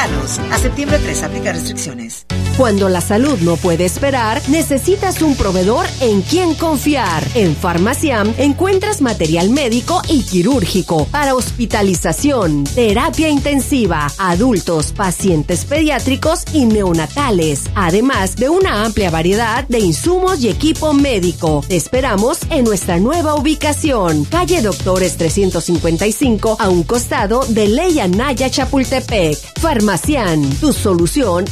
Visítanos. A septiembre 3 aplica restricciones. Cuando la salud no puede esperar, necesitas un proveedor en quien confiar. En Farmaciam encuentras material médico y quirúrgico para hospitalización, terapia intensiva, adultos, pacientes pediátricos y neonatales, además de una amplia variedad de insumos y equipo médico. Te esperamos en nuestra nueva ubicación, calle Doctores 355, a un costado de Ley Anaya Chapultepec. Farmaciam, tu solución